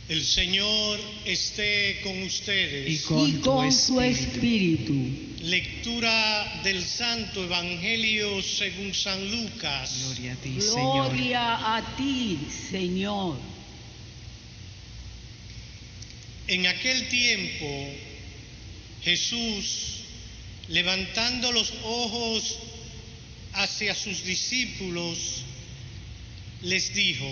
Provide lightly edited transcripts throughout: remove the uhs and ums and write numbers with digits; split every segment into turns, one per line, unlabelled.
El Señor esté con ustedes.
y con su espíritu.
Lectura del Santo Evangelio según San Lucas.
Gloria a ti, Señor.
Gloria a ti, Señor.
En aquel tiempo, Jesús, levantando los ojos hacia sus discípulos, les dijo: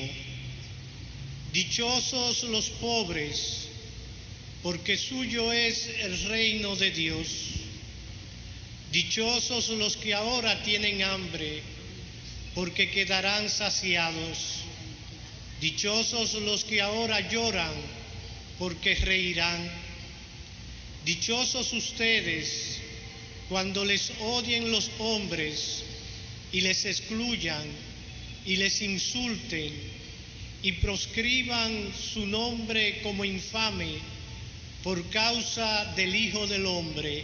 Dichosos los pobres, porque suyo es el reino de Dios. Dichosos los que ahora tienen hambre, porque quedarán saciados. Dichosos los que ahora lloran, porque reirán. Dichosos ustedes cuando les odien los hombres y les excluyan y les insulten y proscriban su nombre como infame por causa del Hijo del Hombre.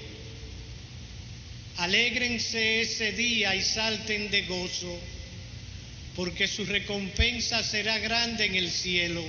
Alégrense ese día y salten de gozo, porque su recompensa será grande en el cielo.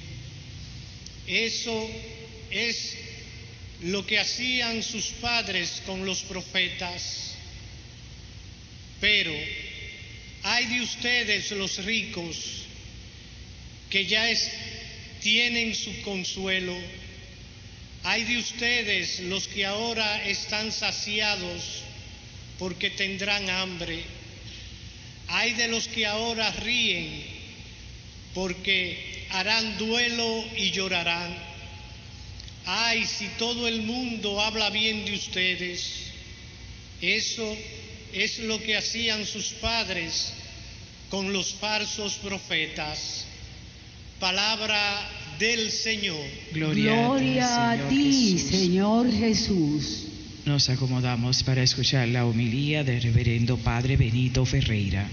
Eso es lo que hacían sus padres con los profetas. Pero ay de ustedes los ricos, que ya tienen su consuelo. Ay de ustedes los que ahora están saciados, porque tendrán hambre. Ay de los que ahora ríen, porque harán duelo y llorarán. Ay, si todo el mundo habla bien de ustedes. Eso es lo que hacían sus padres con los falsos profetas. Palabra del Señor.
Gloria a ti, Señor Jesús.
Nos acomodamos para escuchar la homilía del reverendo Padre Benito Ferreira.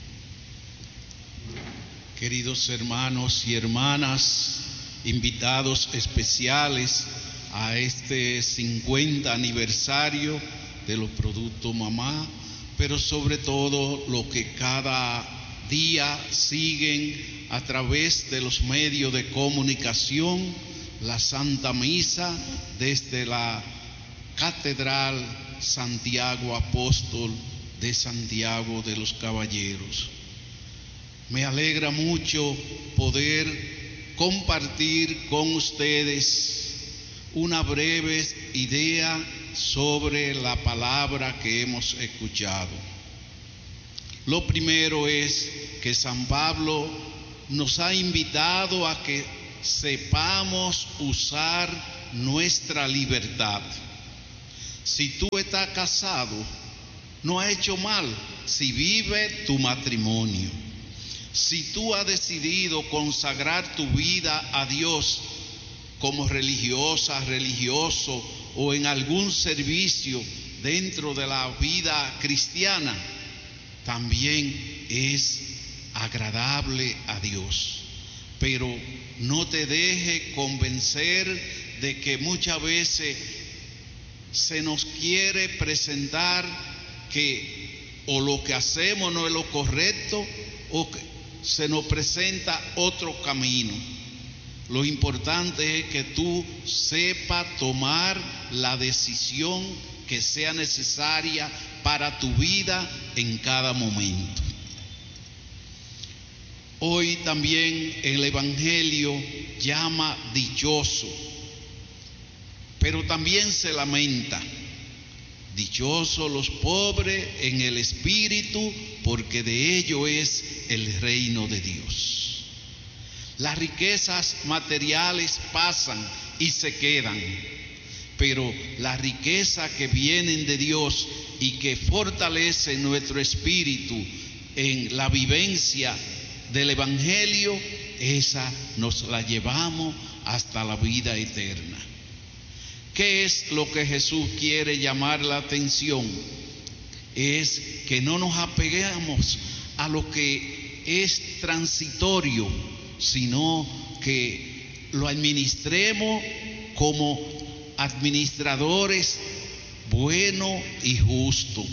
Queridos hermanos y hermanas, invitados especiales a este 50 aniversario de los productos Mamá, pero sobre todo lo que cada día siguen a través de los medios de comunicación, la Santa Misa desde la Catedral Santiago Apóstol de Santiago de los Caballeros. Me alegra mucho poder compartir con ustedes una breve idea sobre la palabra que hemos escuchado. Lo primero es que San Pablo nos ha invitado a que sepamos usar nuestra libertad. Si tú estás casado, no has hecho mal si vive tu matrimonio. Si tú has decidido consagrar tu vida a Dios como religiosa, religioso o en algún servicio dentro de la vida cristiana, también es agradable a Dios. Pero no te deje convencer de que muchas veces se nos quiere presentar que o lo que hacemos no es lo correcto o que se nos presenta otro camino. Lo importante es que tú sepas tomar la decisión que sea necesaria para tu vida en cada momento. Hoy también el Evangelio llama dichoso, pero también se lamenta. Dichosos los pobres en el espíritu, porque de ellos es el reino de Dios. Las riquezas materiales pasan y se quedan, pero la riqueza que vienen de Dios y que fortalece nuestro espíritu en la vivencia del Evangelio, esa nos la llevamos hasta la vida eterna. ¿Qué es lo que Jesús quiere llamar la atención? Es que no nos apeguemos a lo que es transitorio, sino que lo administremos como administradores buenos y justos.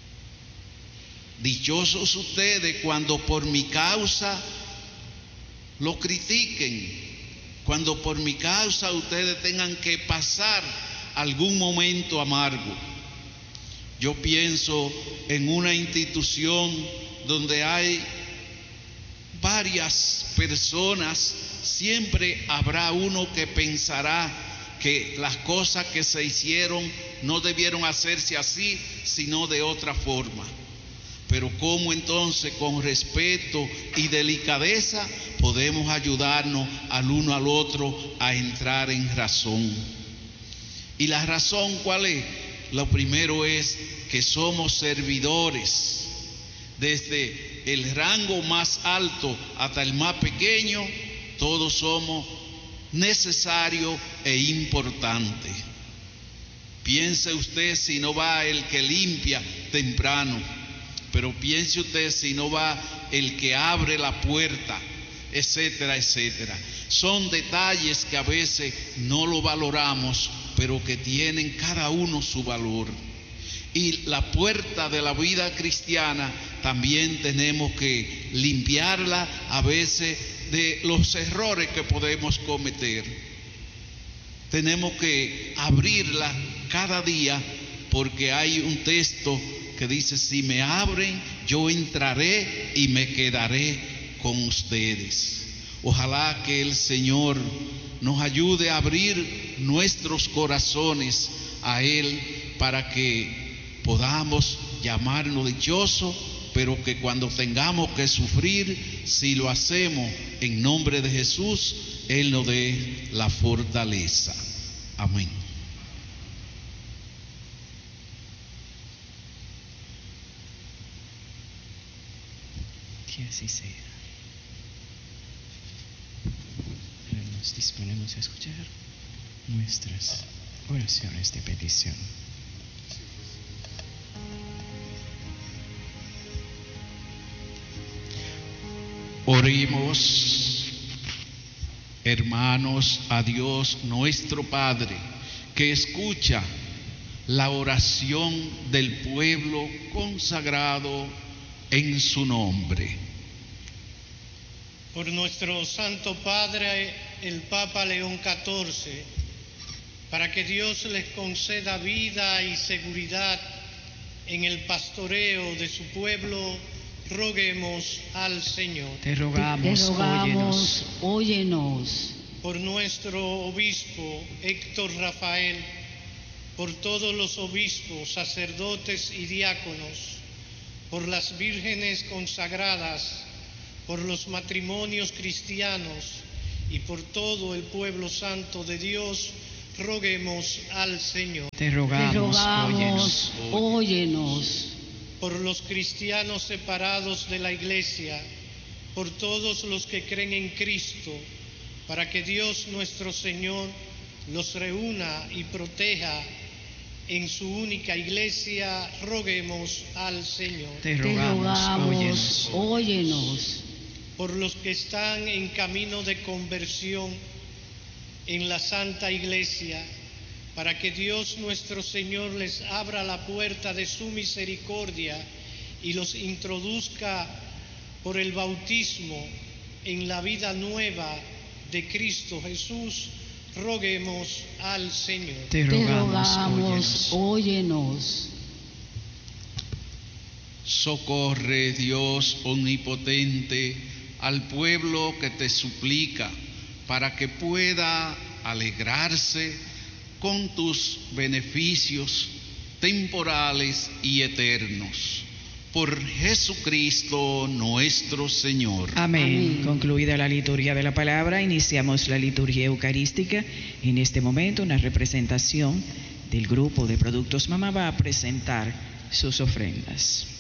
Dichosos ustedes cuando por mi causa lo critiquen, cuando por mi causa ustedes tengan que pasar algún momento amargo. Yo pienso en una institución donde hay varias personas, siempre habrá uno que pensará que las cosas que se hicieron no debieron hacerse así, sino de otra forma. Pero ¿cómo entonces, con respeto y delicadeza, podemos ayudarnos al uno al otro a entrar en razón? ¿Y la razón cuál es? Lo primero es que somos servidores. Desde el rango más alto hasta el más pequeño, todos somos necesarios e importantes. Piense usted si no va el que limpia temprano, pero piense usted si no va el que abre la puerta, etcétera, etcétera. Son detalles que a veces no lo valoramos, pero que tienen cada uno su valor. Y la puerta de la vida cristiana también tenemos que limpiarla a veces de los errores que podemos cometer. Tenemos que abrirla cada día, porque hay un texto que dice: si me abren, yo entraré y me quedaré con ustedes. Ojalá que el Señor nos ayude a abrir nuestros corazones a Él, para que podamos llamarnos dichosos, pero que cuando tengamos que sufrir, si lo hacemos en nombre de Jesús, Él nos dé la fortaleza. Amén.
Que así sea. Nos disponemos a escuchar nuestras oraciones de petición.
Oremos, hermanos, a Dios nuestro Padre, que escucha la oración del pueblo consagrado en su nombre.
Por nuestro Santo Padre, el Papa León XIV, para que Dios les conceda vida y seguridad en el pastoreo de su pueblo, roguemos al Señor.
Te rogamos,
óyenos.
Por nuestro obispo Héctor Rafael, por todos los obispos, sacerdotes y diáconos, por las vírgenes consagradas, por los matrimonios cristianos y por todo el pueblo santo de Dios, roguemos al Señor.
Te rogamos,
óyenos.
Por los cristianos separados de la Iglesia, por todos los que creen en Cristo, para que Dios nuestro Señor los reúna y proteja en su única Iglesia, roguemos al Señor.
Te rogamos,
óyenos.
Por los que están en camino de conversión en la Santa Iglesia, para que Dios nuestro Señor les abra la puerta de su misericordia y los introduzca por el bautismo en la vida nueva de Cristo Jesús, roguemos al Señor.
Te rogamos,
óyenos.
Socorre, Dios omnipotente, al pueblo que te suplica, para que pueda alegrarse con tus beneficios temporales y eternos. Por Jesucristo nuestro Señor.
Amén. Concluida la liturgia de la palabra, iniciamos la liturgia eucarística. En este momento, una representación del grupo de Productos Mamá va a presentar sus ofrendas.